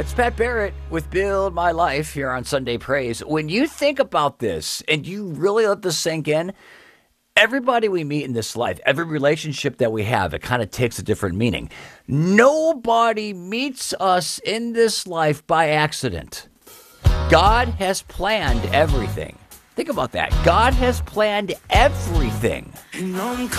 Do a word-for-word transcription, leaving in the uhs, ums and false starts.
It's Pat Barrett with Build My Life here on Sunday Praise. When you think about this and you really let this sink in, everybody we meet in this life, every relationship that we have, it kind of takes a different meaning. Nobody meets us in this life by accident. God has planned everything. Think about that. God has planned everything.